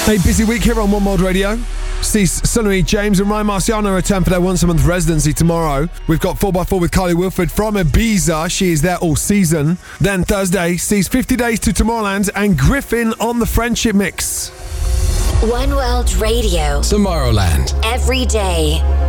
A busy week here on One World Radio. See Sonny James and Ryan Marciano return for their once-a-month residency tomorrow. We've got 4x4 with Kylie Wilford from Ibiza. She is there all season. Then Thursday sees 50 Days to Tomorrowland and Griffin on the Friendship Mix. One World Radio. Tomorrowland. Every day.